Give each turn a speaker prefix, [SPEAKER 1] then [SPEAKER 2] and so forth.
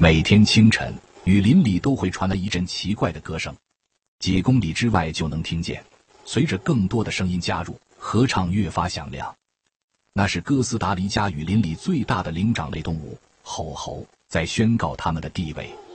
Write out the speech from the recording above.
[SPEAKER 1] 每天清晨，雨林里都会传来一阵奇怪的歌声，几公里之外就能听见。随着更多的声音加入，合唱越发响亮。那是哥斯达黎加雨林里最大的灵长类动物——吼吼，在宣告它们的地位。